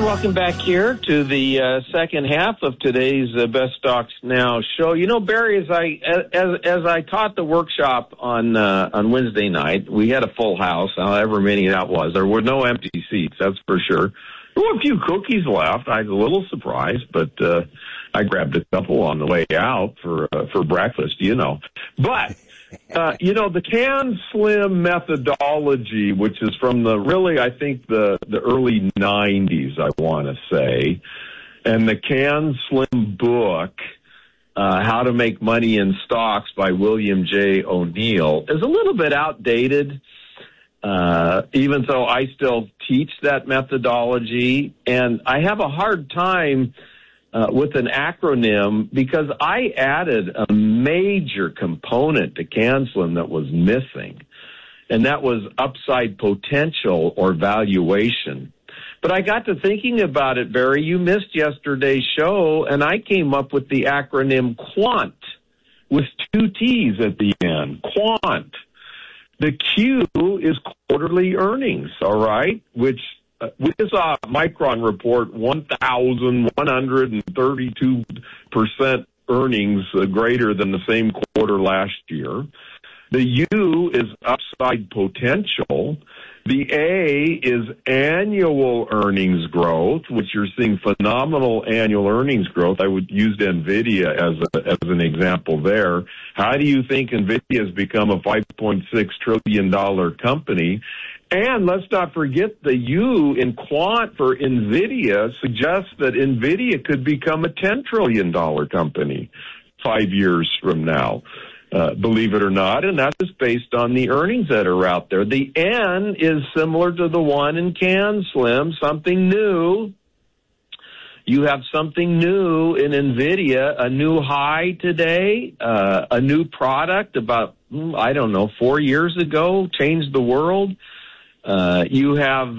welcome back here to the second half of today's Best Stocks Now show. You know, Barry, as I taught the workshop on Wednesday night, we had a full house, however many that was. There were no empty seats, that's for sure. There were a few cookies left. I was a little surprised, but I grabbed a couple on the way out for breakfast, you know. But you know, the Can Slim methodology, which is from the early 90s, I want to say, and the Can Slim book, How to Make Money in Stocks by William J. O'Neill, is a little bit outdated, even though I still teach that methodology. And I have a hard time with an acronym because I added a major component to Can Slim that was missing, and that was upside potential or valuation. But I got to thinking about it, Barry. You missed yesterday's show, and I came up with the acronym QUANT with two T's at the end. QUANT. The Q is quarterly earnings, all right, which we just saw Micron report 1,132% earnings greater than the same quarter last year. The U is upside potential. The A is annual earnings growth, which you're seeing phenomenal annual earnings growth. I would use NVIDIA as an example there. How do you think NVIDIA has become a $5.6 trillion company? And let's not forget the U in quant for NVIDIA suggests that NVIDIA could become a $10 trillion company 5 years from now, believe it or not, and that is based on the earnings that are out there. The N is similar to the one in Can Slim, something new. You have something new in NVIDIA, a new high today, a new product about, 4 years ago, changed the world. You have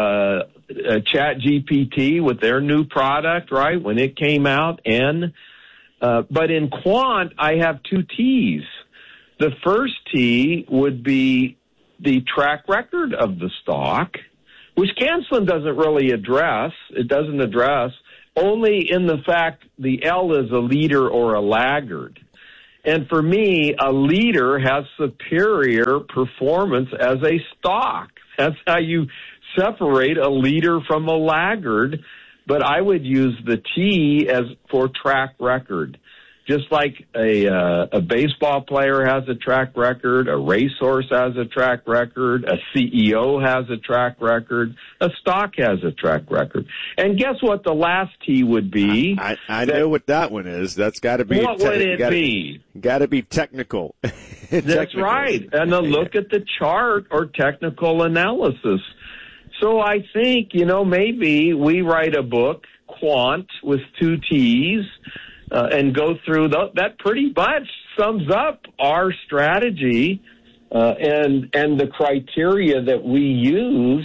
ChatGPT with their new product, right, when it came out, N. But in quant, I have two T's. The first T would be the track record of the stock, which Can Slim doesn't really address. It doesn't address only in the fact the L is a leader or a laggard. And for me, a leader has superior performance as a stock. That's how you separate a leader from a laggard. But I would use the T as for track record. Just like a baseball player has a track record, a racehorse has a track record, a CEO has a track record, a stock has a track record. And guess what the last T would be? I know what that one is. That's got to be. What would it be? Got to be technical. That's right. And a look at the chart or technical analysis. So I think, maybe we write a book, Quant, with two T's, and go through that pretty much sums up our strategy and the criteria that we use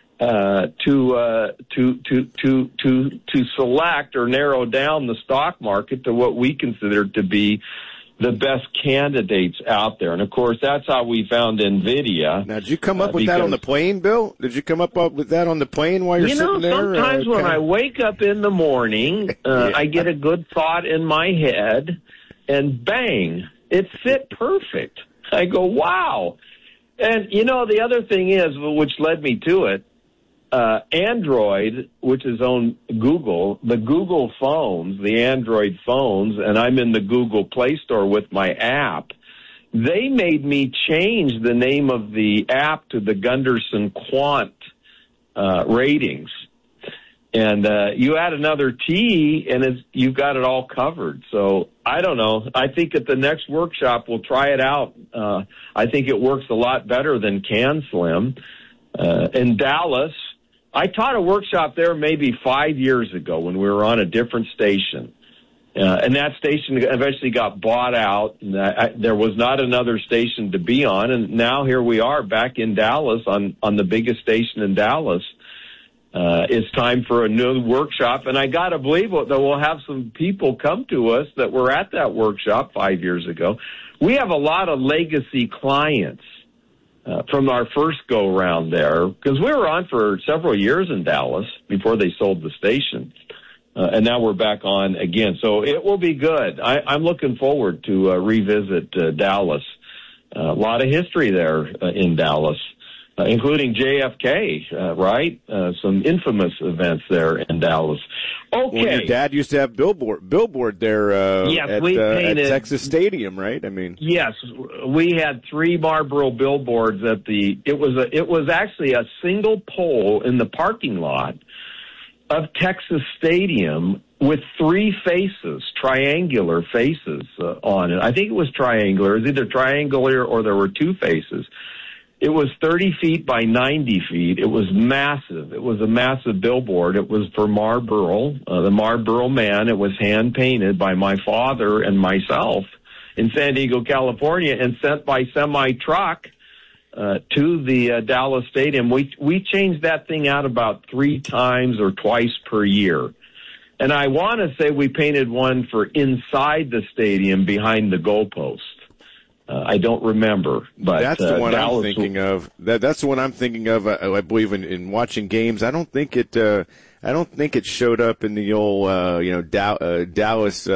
to select or narrow down the stock market to what we consider to be the best candidates out there. And, of course, that's how we found NVIDIA. Now, did you come up with that on the plane, Bill? Did you come up with that on the plane while you're sitting there? Sometimes when I wake up in the morning, I get a good thought in my head, and bang, it fit perfect. I go, wow. And, the other thing is, which led me to it, Android, which is on Google, the Google phones, the Android phones, and I'm in the Google Play Store with my app, they made me change the name of the app to the Gunderson Quant ratings. And you add another T, and you've got it all covered. So I don't know. I think at the next workshop, we'll try it out. I think it works a lot better than Can Slim. In Dallas, I taught a workshop there maybe 5 years ago when we were on a different station. And that station eventually got bought out. And there was not another station to be on. And now here we are back in Dallas on the biggest station in Dallas. It's time for a new workshop. And I got to believe that we'll have some people come to us that were at that workshop 5 years ago. We have a lot of legacy clients from our first go-round there, because we were on for several years in Dallas before they sold the station. And now we're back on again. So it will be good. I'm looking forward to revisit Dallas. A lot of history there in Dallas, including JFK, right? Some infamous events there in Dallas. Okay. Well, your dad used to have billboard there yes, at Texas Stadium, right? I mean, yes, we had 3 Marlboro billboards at it was actually a single pole in the parking lot of Texas Stadium with 3 faces, triangular faces on it. I think it was triangular. It was either triangular or there were 2 faces. It was 30 feet by 90 feet. It was massive. It was a massive billboard. It was for Marlboro, the Marlboro Man. It was hand-painted by my father and myself in San Diego, California, and sent by semi-truck to the Dallas Stadium. We changed that thing out about 3 times or twice per year. And I want to say we painted one for inside the stadium behind the goalpost. I don't remember, but that's the one Dallas I'm thinking of. That's the one I'm thinking of. I believe in watching games. I don't think it showed up in the old Dallas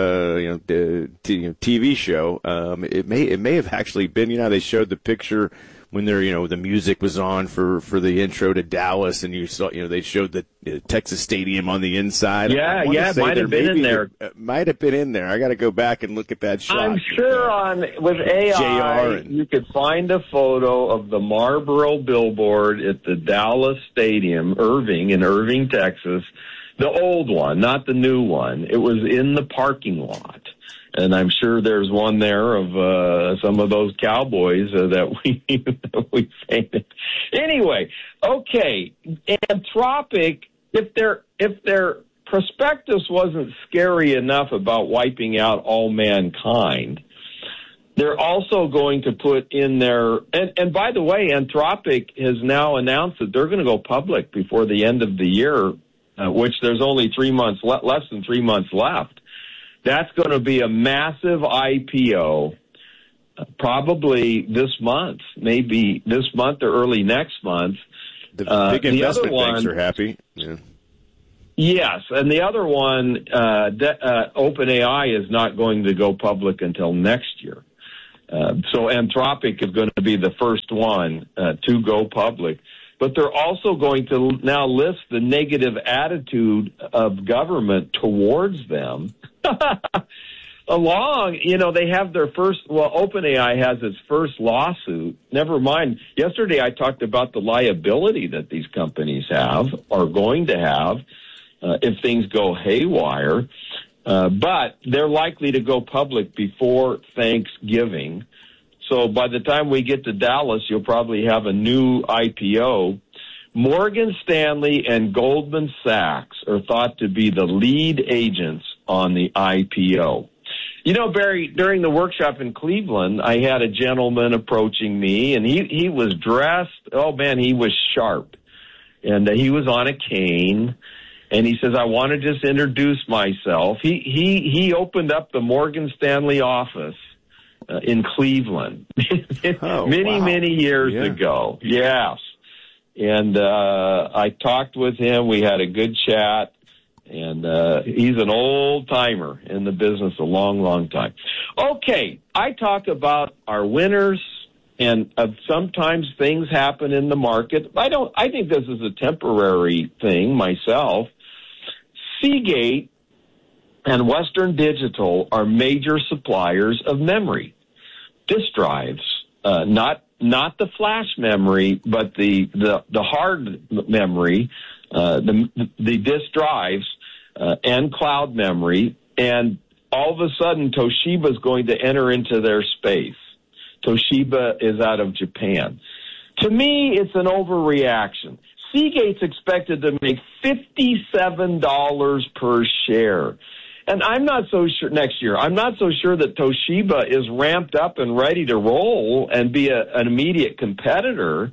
TV show. It may have actually been. They showed the picture when the music was on for the intro to Dallas, and you saw, they showed the Texas Stadium on the inside. Yeah, it might have been in there. Might have been in there. I got to go back and look at that shot. I'm sure with AI, you could find a photo of the Marlboro billboard at the Dallas Stadium, in Irving, Texas, the old one, not the new one. It was in the parking lot. And I'm sure there's one there of some of those Cowboys that we painted. Anyway, okay, Anthropic, if their prospectus wasn't scary enough about wiping out all mankind, they're also going to put in their and by the way, Anthropic has now announced that they're going to go public before the end of the year, which there's only 3 months less than 3 months left. That's going to be a massive IPO, probably this month, maybe this month or early next month. The big investment banks are happy. Yeah. Yes, and the other one, OpenAI, is not going to go public until next year. So Anthropic is going to be the first one to go public. But they're also going to now list the negative attitude of government towards them. They have their first, OpenAI has its first lawsuit. Never mind. Yesterday I talked about the liability that these companies are going to have if things go haywire. But they're likely to go public before Thanksgiving. So by the time we get to Dallas, you'll probably have a new IPO. Morgan Stanley and Goldman Sachs are thought to be the lead agents on the IPO. Barry, during the workshop in Cleveland, I had a gentleman approaching me, and he was dressed. Oh, man, he was sharp. And he was on a cane. And he says, I want to just introduce myself. He opened up the Morgan Stanley office in Cleveland many years ago. Yes. And I talked with him. We had a good chat. And he's an old-timer in the business, a long, long time. Okay, I talk about our winners, and sometimes things happen in the market. I think this is a temporary thing myself. Seagate and Western Digital are major suppliers of memory, disk drives, not the flash memory, but the hard memory, the disk drives, and cloud memory. And all of a sudden, Toshiba is going to enter into their space. Toshiba is out of Japan. To me, it's an overreaction. Seagate's expected to make $57 per share. And I'm not so sure next year. I'm not so sure that Toshiba is ramped up and ready to roll and be an immediate competitor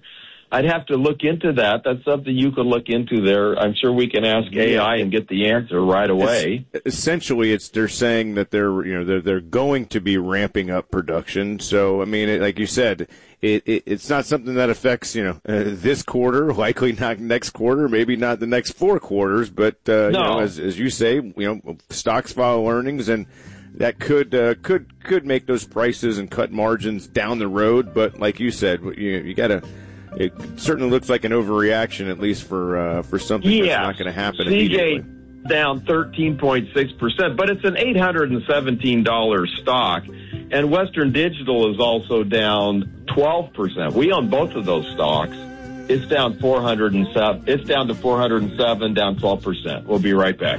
I'd have to look into that. That's something you could look into there. I'm sure we can ask AI and get the answer right away. Essentially, they're saying that they're going to be ramping up production. So, I mean, like you said, it's not something that affects this quarter, likely not next quarter, maybe not the next 4 quarters. But as you say, stocks follow earnings, and that could make those prices and cut margins down the road. But like you said, you got to. It certainly looks like an overreaction, at least for something that's not going to happen immediately. Down 13.6%, but it's an $817 stock, and Western Digital is also down 12%. We own both of those stocks. It's down 407. It's down to 407, down 12%. We'll be right back.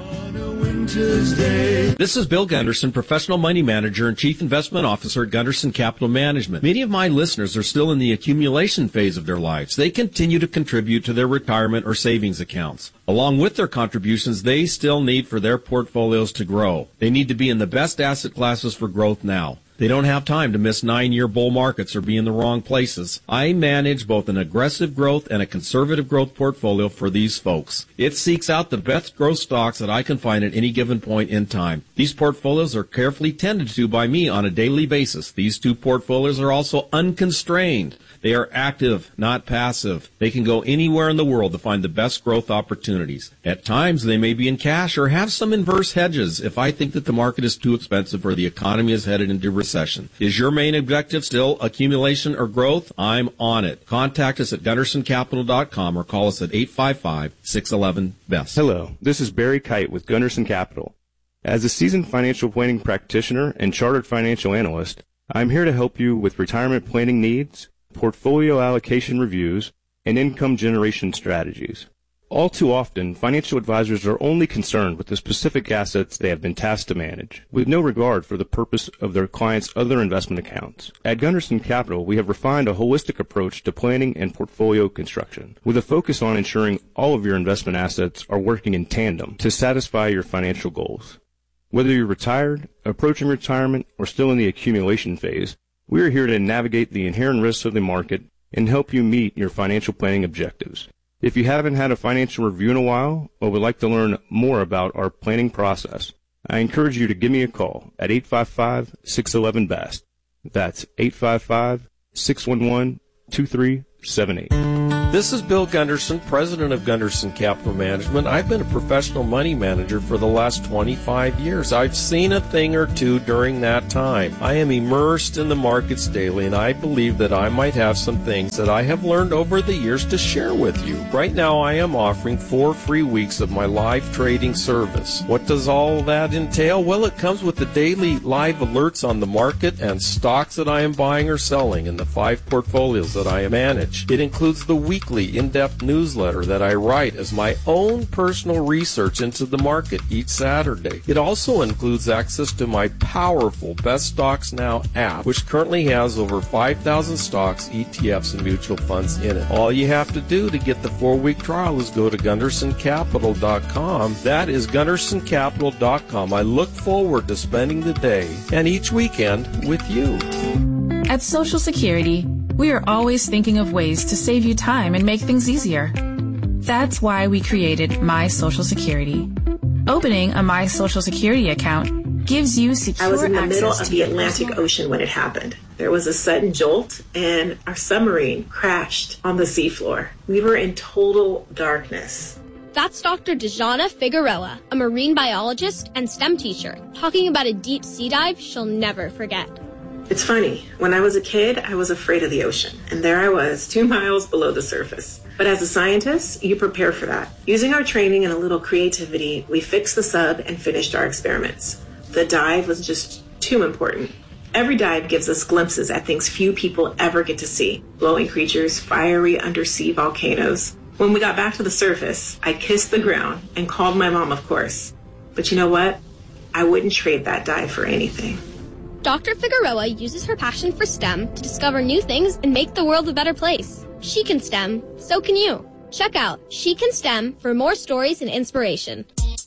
This is Bill Gunderson, professional money manager and chief investment officer at Gunderson Capital Management. Many of my listeners are still in the accumulation phase of their lives. They continue to contribute to their retirement or savings accounts. Along with their contributions, they still need for their portfolios to grow. They need to be in the best asset classes for growth now. They don't have time to miss 9-year bull markets or be in the wrong places. I manage both an aggressive growth and a conservative growth portfolio for these folks. It seeks out the best growth stocks that I can find at any given point in time. These portfolios are carefully tended to by me on a daily basis. These 2 portfolios are also unconstrained. They are active, not passive. They can go anywhere in the world to find the best growth opportunities. At times, they may be in cash or have some inverse hedges if I think that the market is too expensive or the economy is headed into recession. Is your main objective still accumulation or growth? I'm on it. Contact us at GundersonCapital.com or call us at 855-611-BEST. Hello, this is Barry Kite with Gunderson Capital. As a seasoned financial planning practitioner and chartered financial analyst, I'm here to help you with retirement planning needs, portfolio allocation reviews, and income generation strategies. All too often, financial advisors are only concerned with the specific assets they have been tasked to manage, with no regard for the purpose of their clients' other investment accounts. At Gunderson Capital, we have refined a holistic approach to planning and portfolio construction, with a focus on ensuring all of your investment assets are working in tandem to satisfy your financial goals. Whether you're retired, approaching retirement, or still in the accumulation phase, we are here to navigate the inherent risks of the market and help you meet your financial planning objectives. If you haven't had a financial review in a while or would like to learn more about our planning process, I encourage you to give me a call at 855-611-BEST. That's 855-611-2378. This is Bill Gunderson, president of Gunderson Capital Management. I've been a professional money manager for the last 25 years. I've seen a thing or two during that time. I am immersed in the markets daily, and I believe that I might have some things that I have learned over the years to share with you. Right now, I am offering 4 free weeks of my live trading service. What does all that entail? Well, it comes with the daily live alerts on the market and stocks that I am buying or selling in the 5 portfolios that I manage. It includes the weekly in-depth newsletter that I write as my own personal research into the market each Saturday. It also includes access to my powerful Best Stocks Now app, which currently has over 5,000 stocks, ETFs, and mutual funds in it. All you have to do to get the 4-week trial is go to GundersonCapital.com. That is GundersonCapital.com. I look forward to spending the day and each weekend with you. At Social Security, we are always thinking of ways to save you time and make things easier. That's why we created My Social Security. Opening a My Social Security account gives you secure access. I was in the middle of the Atlantic Ocean when it happened. There was a sudden jolt, and our submarine crashed on the seafloor. We were in total darkness. That's Dr. Dejana Figueroa, a marine biologist and STEM teacher, talking about a deep sea dive she'll never forget. It's funny, when I was a kid, I was afraid of the ocean, and there I was, 2 miles below the surface. But as a scientist, you prepare for that. Using our training and a little creativity, we fixed the sub and finished our experiments. The dive was just too important. Every dive gives us glimpses at things few people ever get to see. Glowing creatures, fiery undersea volcanoes. When we got back to the surface, I kissed the ground and called my mom, of course. But you know what? I wouldn't trade that dive for anything. Dr. Figueroa uses her passion for STEM to discover new things and make the world a better place. She can STEM, so can you. Check out She Can STEM for more stories and inspiration.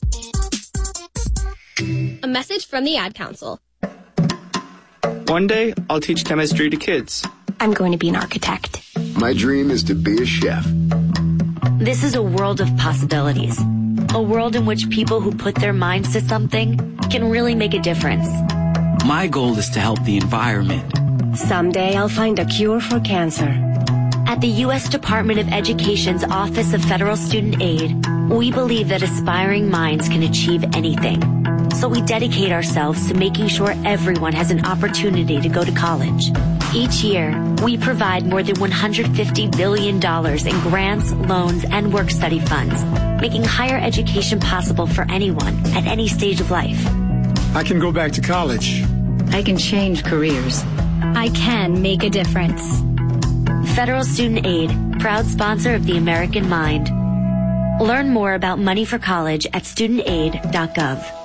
A message from the Ad Council. One day, I'll teach chemistry to kids. I'm going to be an architect. My dream is to be a chef. This is a world of possibilities. A world in which people who put their minds to something can really make a difference. My goal is to help the environment. Someday I'll find a cure for cancer. At the U.S. Department of Education's Office of Federal Student Aid, we believe that aspiring minds can achieve anything. So we dedicate ourselves to making sure everyone has an opportunity to go to college. Each year, we provide more than $150 billion in grants, loans, and work-study funds, making higher education possible for anyone at any stage of life. I can go back to college. I can change careers. I can make a difference. Federal Student Aid, proud sponsor of the American Mind. Learn more about money for college at studentaid.gov.